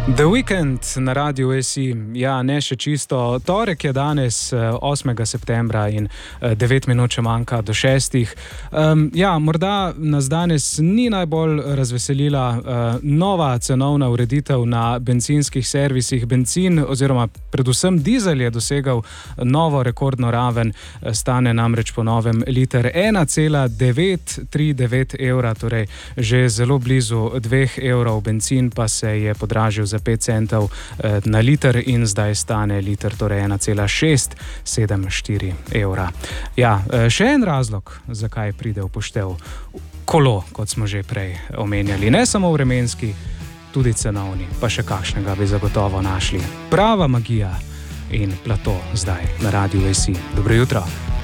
The Weekend na Radiu SI, ja, ne še čisto. Torek je danes, 8. septembra in 9 minut še manjka do 6. Ja, morda nas danes ni najbolj razveselila nova cenovna ureditev na bencinskih servisih. Bencin oziroma predvsem dizel je dosegal novo rekordno raven, stane namreč po novem liter 1,939 evra, torej že zelo blizu 2 evrov. Bencin pa se je podražil za 5 centov na liter in zdaj stane liter, torej 1,674 evra. Ja, še en razlog, zakaj pride v poštev kolo, kot smo že prej omenjali. Ne samo vremenski, tudi cenovni, pa še kakšnega bi zagotovo našli. Prava magija in plato zdaj na Radiu SI. Dobro jutro.